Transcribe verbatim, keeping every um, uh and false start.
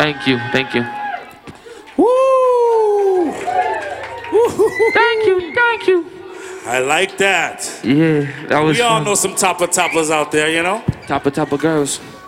Thank you, thank you. Woo! Thank you, thank you. I like that. Yeah, that was We all fun. know some topper toppers out there, you know? Topper, topper girls.